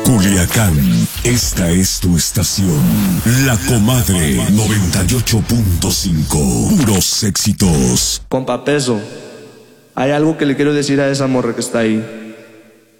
Culiacán, esta es tu estación. La Comadre 98.5. Puros éxitos. Compa Peso, hay algo que le quiero decir a esa morra que está ahí.